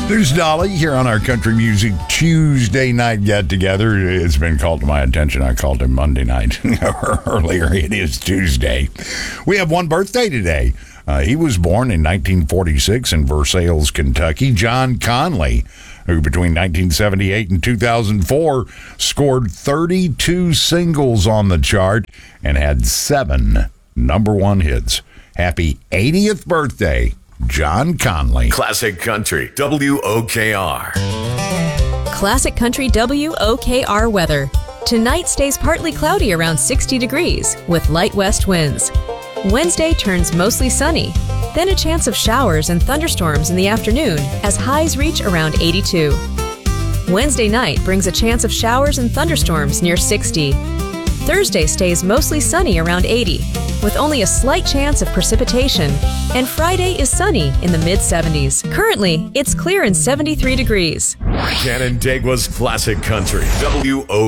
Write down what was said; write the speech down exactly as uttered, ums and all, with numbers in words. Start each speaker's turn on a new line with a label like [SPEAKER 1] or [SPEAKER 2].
[SPEAKER 1] There's Dolly here on our Country Music Tuesday night get-together. It's been called to my attention. I called him Monday night earlier. It is Tuesday. We have one birthday today. Uh, he was born in nineteen forty-six in Versailles, Kentucky. John Conlee, who between nineteen seventy-eight and two thousand four scored thirty-two singles on the chart and had seven number one hits. Happy eightieth birthday, John Conlee.
[SPEAKER 2] Classic Country, W O K R.
[SPEAKER 3] Classic Country W O K R weather. Tonight stays partly cloudy around sixty degrees with light west winds. Wednesday turns mostly sunny, then a chance of showers and thunderstorms in the afternoon as highs reach around eighty-two. Wednesday night brings a chance of showers and thunderstorms near sixty. Thursday stays mostly sunny around eighty, with only a slight chance of precipitation, and Friday is sunny in the mid seventies. Currently, it's clear and seventy-three degrees.
[SPEAKER 2] Canandaigua's Classic Country, W O K R.